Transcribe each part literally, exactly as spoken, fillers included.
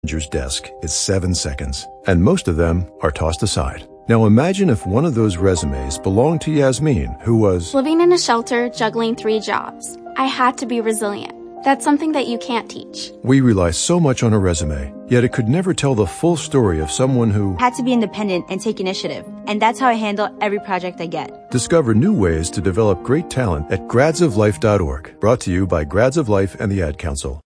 manager's desk is seven seconds, and most of them are tossed aside. Now imagine if one of those resumes belonged to Yasmin, who was living in a shelter, juggling three jobs. I had to be resilient. That's something that you can't teach. We rely so much on a resume, yet it could never tell the full story of someone who had to be independent and take initiative. And that's how I handle every project I get. Discover new ways to develop great talent at grads of life dot org. Brought to you by Grads of Life and the Ad Council.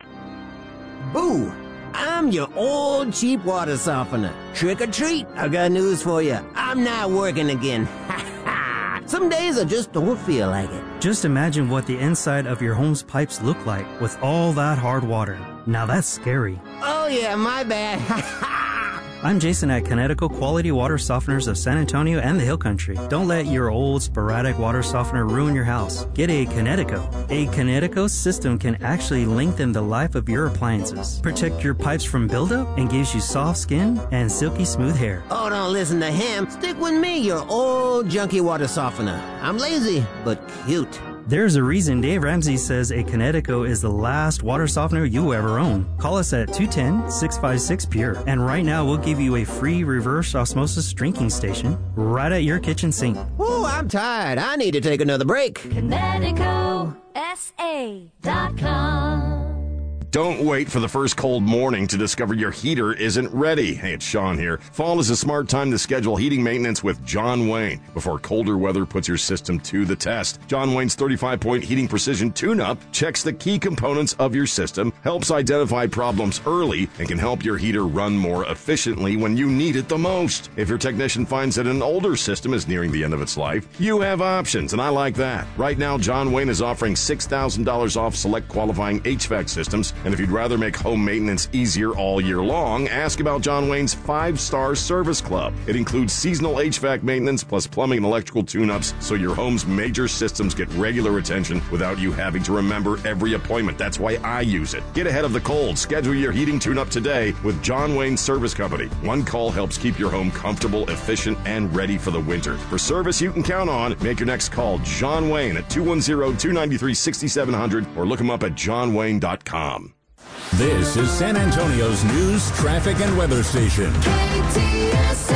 Boo! I'm your old cheap water softener. Trick or treat, I got news for you. I'm not working again. Ha ha! Some days I just don't feel like it. Just imagine what the inside of your home's pipes look like with all that hard water. Now that's scary. Oh yeah, my bad. Ha ha! I'm Jason at Connecticut Quality Water Softeners of San Antonio and the Hill Country. Don't let your old sporadic water softener ruin your house. Get a Connecticut. A Connecticut system can actually lengthen the life of your appliances, protect your pipes from buildup, and gives you soft skin and silky smooth hair. Oh, don't listen to him. Stick with me, your old junky water softener. I'm lazy, but cute. There's a reason Dave Ramsey says a Connecticut is the last water softener you ever own. Call us at two one zero, six five six, P U R E. And right now we'll give you a free reverse osmosis drinking station right at your kitchen sink. Oh, I'm tired. I need to take another break. Connecticut S A dot com. Don't wait for the first cold morning to discover your heater isn't ready. Hey, it's Sean here. Fall is a smart time to schedule heating maintenance with John Wayne before colder weather puts your system to the test. John Wayne's thirty-five point Heating Precision Tune-Up checks the key components of your system, helps identify problems early, and can help your heater run more efficiently when you need it the most. If your technician finds that an older system is nearing the end of its life, you have options, and I like that. Right now, John Wayne is offering six thousand dollars off select qualifying H V A C systems. And if you'd rather make home maintenance easier all year long, ask about John Wayne's five-star Service Club. It includes seasonal H V A C maintenance plus plumbing and electrical tune-ups, so your home's major systems get regular attention without you having to remember every appointment. That's why I use it. Get ahead of the cold. Schedule your heating tune-up today with John Wayne Service Company. One call helps keep your home comfortable, efficient, and ready for the winter. For service you can count on, make your next call John Wayne at two one zero, two nine three, six seven zero zero or look him up at john wayne dot com. This is San Antonio's news, traffic, and weather station. K T S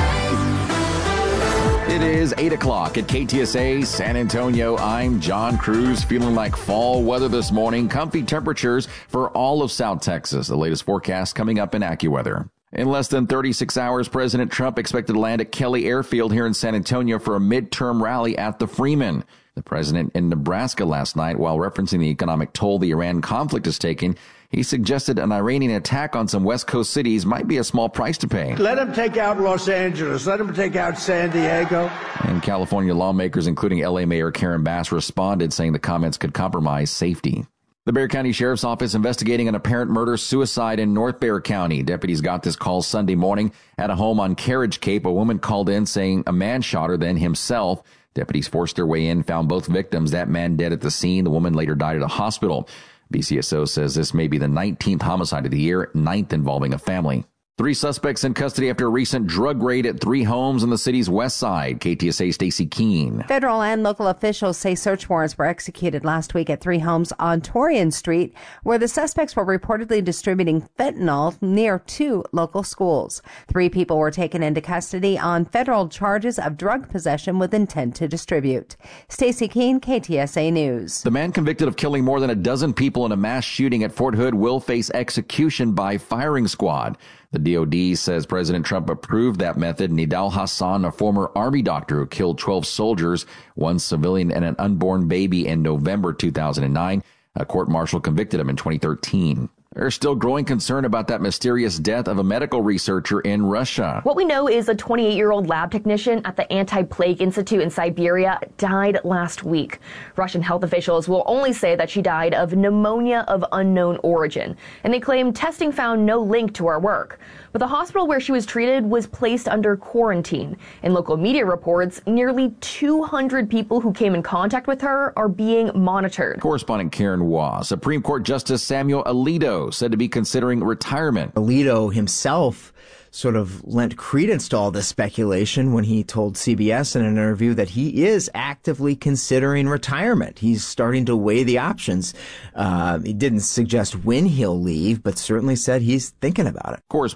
A. It is eight o'clock at K T S A San Antonio. I'm John Cruz, feeling like fall weather this morning. Comfy temperatures for all of South Texas. The latest forecast coming up in AccuWeather. In less than thirty-six hours, President Trump expected to land at Kelly Airfield here in San Antonio for a midterm rally at the Freeman. The president in Nebraska last night, while referencing the economic toll the Iran conflict is taking, he suggested an Iranian attack on some West Coast cities might be a small price to pay. Let them take out Los Angeles. Let them take out San Diego. And California lawmakers, including L A Mayor Karen Bass, responded, saying the comments could compromise safety. The Bexar County Sheriff's Office investigating an apparent murder-suicide in North Bexar County. Deputies got this call Sunday morning at a home on Carriage Cape. A woman called in saying a man shot her, then himself. Deputies forced their way in, found both victims. That man dead at the scene. The woman later died at a hospital. B C S O says this may be the nineteenth homicide of the year, ninth involving a family. Three suspects in custody after a recent drug raid at three homes in the city's west side. K T S A Stacey Keene. Federal and local officials say search warrants were executed last week at three homes on Torian Street, where the suspects were reportedly distributing fentanyl near two local schools. Three people were taken into custody on federal charges of drug possession with intent to distribute. Stacey Keene, K T S A News. The man convicted of killing more than a dozen people in a mass shooting at Fort Hood will face execution by firing squad. The D O D says President Trump approved that method. Nidal Hassan, a former Army doctor who killed twelve soldiers, one civilian, and an unborn baby in November two thousand nine. A court-martial convicted him in twenty thirteen. There's still growing concern about that mysterious death of a medical researcher in Russia. What we know is a twenty-eight-year-old lab technician at the Anti-Plague Institute in Siberia died last week. Russian health officials will only say that she died of pneumonia of unknown origin, and they claim testing found no link to her work. But the hospital where she was treated was placed under quarantine. In local media reports, nearly two hundred people who came in contact with her are being monitored. Correspondent Karen Waugh. Supreme Court Justice Samuel Alito said to be considering retirement. Alito himself sort of lent credence to all this speculation when he told C B S in an interview that he is actively considering retirement. He's starting to weigh the options. Uh, he didn't suggest when he'll leave, but certainly said he's thinking about it. Correspondent